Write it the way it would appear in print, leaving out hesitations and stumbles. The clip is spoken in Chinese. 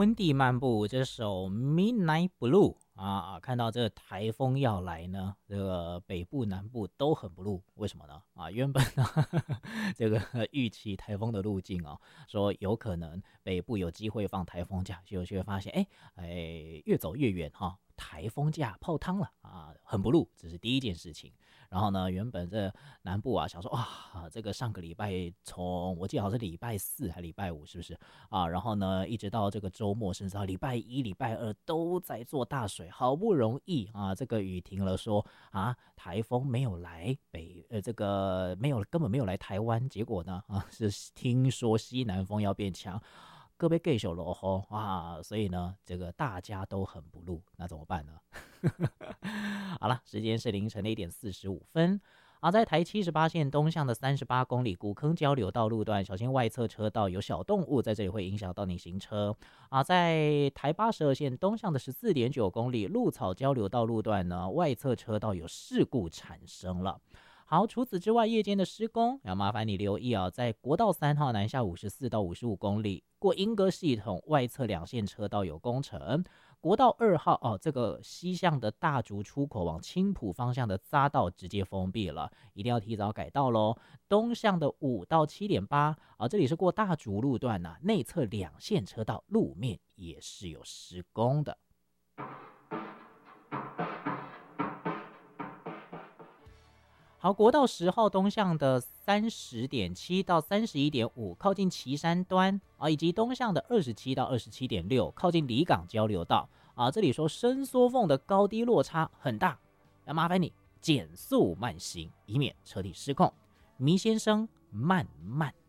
温蒂漫步这首 Midnight Blue 看到这台风要来呢，这个北部南部都很 blue，为什么呢？原本呢这个预期台风的路径说有可能北部有机会放台风假，就会发现越走越远台风假泡汤了很 blue，这是第一件事情。然后呢，原本这南部想说这个上个礼拜从我记得好像是礼拜4还礼拜5是不是然后呢一直到这个周末甚至到礼拜1礼拜2都在做大水，好不容易这个雨停了，说台风没有来这个根本没有来台湾，结果呢是听说西南风要变强，各被继续落雨所以呢这个大家都很不入，那怎么办呢？好了，时间是凌晨的1点45分。在台78线东向的38公里古坑交流道路段，小心外侧车道有小动物在这里会影响到你行车在台82线东向的14.9公里鹿草交流道路段呢，外侧车道有事故产生了。好，除此之外，夜间的施工要麻烦你留意在国道3号南下54到55公里过莺歌系统外侧2线车道有工程。国道2号这个西向的大竹出口往青埔方向的匝道直接封闭了，一定要提早改道咯。东向的5到7.8这里是过大竹路段内侧2线车道路面也是有施工的。好，国道10号东向的30.7到31.5靠近旗山端以及东向的27到27.6靠近离港交流道这里说伸缩缝的高低落差很大，要麻烦你减速慢行，以免车体失控。迷先生慢慢